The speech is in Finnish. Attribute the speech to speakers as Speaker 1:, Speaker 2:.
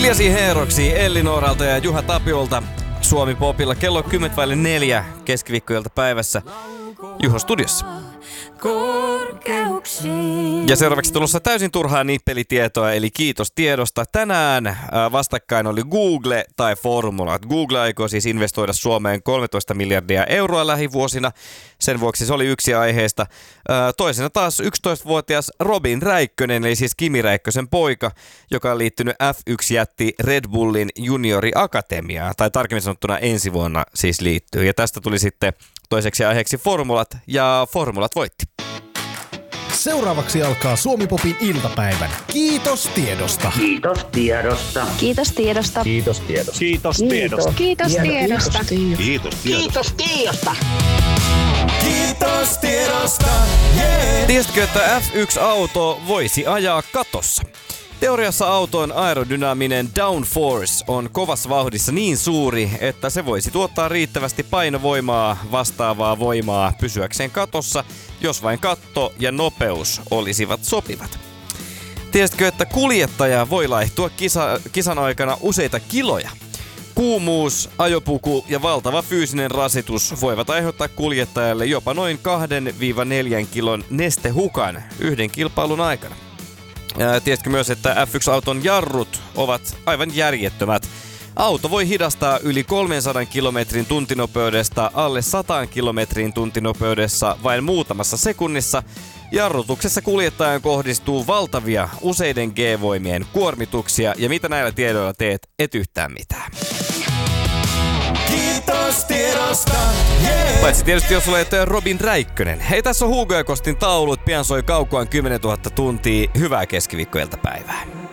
Speaker 1: Hiljaisiin heeroksi Ellinoralta ja Juha Tapiolta Suomi Popilla kello 10:04 keskiviikkoilta päivässä Juho studiossa. Ja seuraavaksi tulossa täysin turhaa nippelitietoa, eli kiitos tiedosta. Tänään vastakkain oli Google tai Formulat. Google aikoo siis investoida Suomeen 13 miljardia euroa lähivuosina. Sen vuoksi se oli yksi aiheesta. Toisena taas 11-vuotias Robin Räikkönen, eli siis Kimi Räikkösen poika, joka on liittynyt F1-jätti Red Bullin junioriakatemiaan. Tai tarkemmin sanottuna ensi vuonna siis liittyy. Ja tästä tuli sitten toiseksi aiheeksi Formulat, ja Formulat voitti.
Speaker 2: Seuraavaksi alkaa Suomi Popin iltapäivän. Kiitos tiedosta.
Speaker 3: Kiitos tiedosta.
Speaker 4: Kiitos tiedosta.
Speaker 5: Kiitos tiedosta.
Speaker 6: Kiitos tiedosta.
Speaker 4: Kiitos tiedosta.
Speaker 6: Kiitos tiedosta.
Speaker 3: Kiitos tiedosta.
Speaker 1: Kiitos tiedosta. Yeah. Tiesitkö, että F1-auto voisi ajaa katossa? Teoriassa auton aerodynaaminen downforce on kovassa vauhdissa niin suuri, että se voisi tuottaa riittävästi painovoimaa vastaavaa voimaa pysyäkseen katossa, jos vain katto ja nopeus olisivat sopivat. Tiesitkö, että kuljettaja voi laihtua kisan aikana useita kiloja? Kuumuus, ajopuku ja valtava fyysinen rasitus voivat aiheuttaa kuljettajalle jopa noin 2-4 kilon nestehukan yhden kilpailun aikana. Tiesitkö myös, että F1-auton jarrut ovat aivan järjettömät? Auto voi hidastaa yli 300 kilometrin tuntinopeudesta alle 100 kilometrin tuntinopeudessa vain muutamassa sekunnissa. Jarrutuksessa kuljettajan kohdistuu valtavia useiden G-voimien kuormituksia, ja mitä näillä tiedoilla teet, et yhtään mitään. Kiitos tiedosta, yeah. Paitsi tietysti jos olet Robin Räikkönen. Hei, tässä on Hugo ja Kostin taulut. Pian soi Kaukoan 10 000 tuntia. Hyvää keskiviikkoiltapäivää.